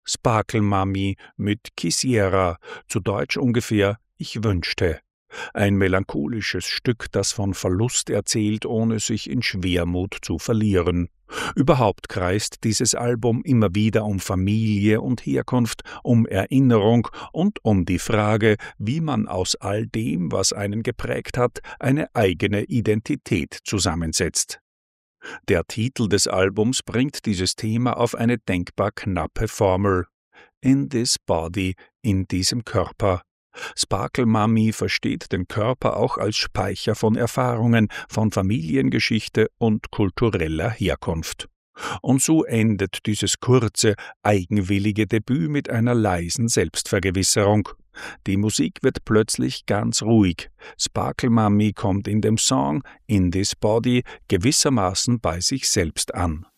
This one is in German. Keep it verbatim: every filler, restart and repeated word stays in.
Sparkle Mami mit Quisiera, zu Deutsch ungefähr Ich wünschte. Ein melancholisches Stück, das von Verlust erzählt, ohne sich in Schwermut zu verlieren. Überhaupt kreist dieses Album immer wieder um Familie und Herkunft, um Erinnerung und um die Frage, wie man aus all dem, was einen geprägt hat, eine eigene Identität zusammensetzt. Der Titel des Albums bringt dieses Thema auf eine denkbar knappe Formel. In this body, in diesem Körper. Sparkle Mami versteht den Körper auch als Speicher von Erfahrungen, von Familiengeschichte und kultureller Herkunft. Und so endet dieses kurze, eigenwillige Debüt mit einer leisen Selbstvergewisserung. Die Musik wird plötzlich ganz ruhig. Sparkle Mami kommt in dem Song In This Body gewissermaßen bei sich selbst an.